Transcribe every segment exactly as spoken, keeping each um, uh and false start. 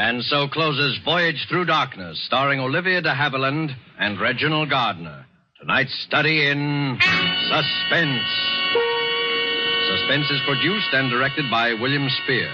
And so closes Voyage Through Darkness, starring Olivia de Havilland and Reginald Gardner. Tonight's study in suspense. Suspense is produced and directed by William Spear.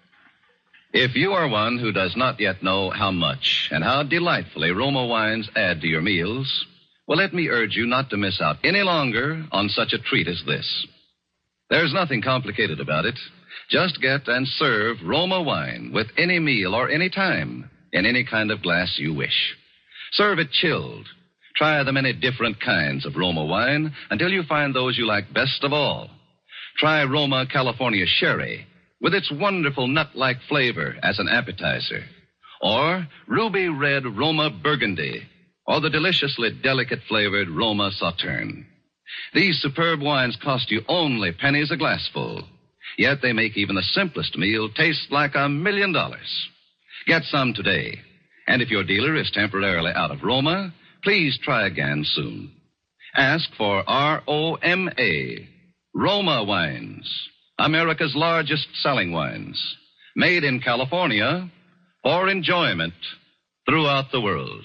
If you are one who does not yet know how much and how delightfully Roma wines add to your meals, well, let me urge you not to miss out any longer on such a treat as this. There's nothing complicated about it. Just get and serve Roma wine with any meal or any time in any kind of glass you wish. Serve it chilled. Try the many different kinds of Roma wine until you find those you like best of all. Try Roma California Sherry with its wonderful nut-like flavor as an appetizer. Or Ruby Red Roma Burgundy, or the deliciously delicate-flavored Roma Sauterne. These superb wines cost you only pennies a glassful. Yet they make even the simplest meal taste like a million dollars. Get some today. And if your dealer is temporarily out of Roma, please try again soon. Ask for R O M A, Roma Wines, America's largest selling wines, made in California for enjoyment throughout the world.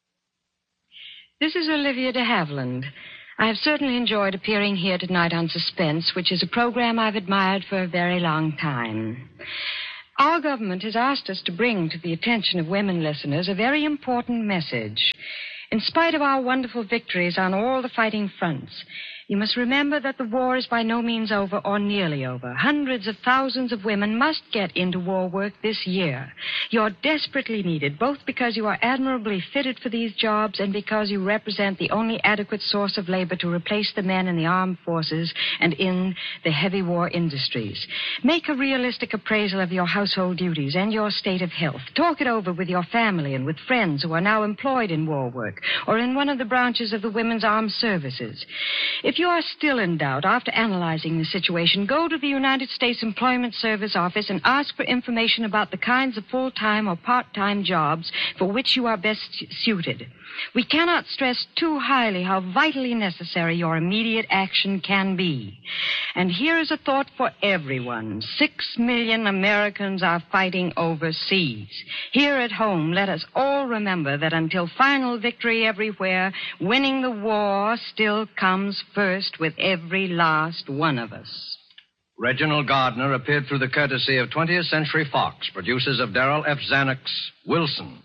This is Olivia de Havilland. I have certainly enjoyed appearing here tonight on Suspense, which is a program I've admired for a very long time. Our government has asked us to bring to the attention of women listeners a very important message. In spite of our wonderful victories on all the fighting fronts, you must remember that the war is by no means over or nearly over. Hundreds of thousands of women must get into war work this year. You're desperately needed, both because you are admirably fitted for these jobs and because you represent the only adequate source of labor to replace the men in the armed forces and in the heavy war industries. Make a realistic appraisal of your household duties and your state of health. Talk it over with your family and with friends who are now employed in war work or in one of the branches of the Women's Armed Services. If you are still in doubt after analyzing the situation, go to the United States Employment Service office and ask for information about the kinds of full-time or part-time jobs for which you are best suited. We cannot stress too highly how vitally necessary your immediate action can be. And here is a thought for everyone. Six million Americans are fighting overseas. Here at home, let us all remember that until final victory everywhere, winning the war still comes first with every last one of us. Reginald Gardner appeared through the courtesy of twentieth Century Fox, producers of Darrell F. Zanuck's Wilson.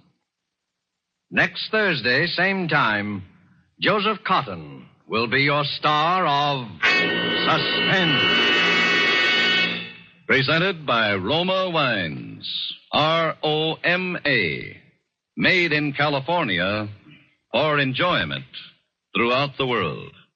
Next Thursday, same time, Joseph Cotton will be your star of Suspense. Presented by Roma Wines, R O M A, made in California for enjoyment throughout the world.